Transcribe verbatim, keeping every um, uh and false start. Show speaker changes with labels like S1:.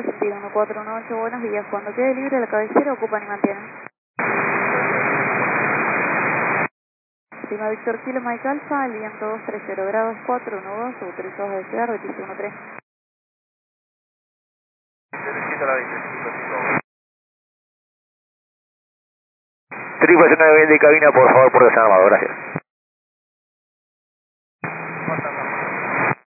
S1: resentido uno cuatro uno ocho, buenos días. Cuando quede libre la cabecera, ocupan y mantienen. Lima Víctor Kilo Mike Alfa, el viento dos tres cero grados cuatro uno dos, autorizados a desear, veintiséis uno tres.
S2: Necesito la veinticinco cinco.
S3: Tripulación nueve de cabina, por favor, por desarmado, gracias.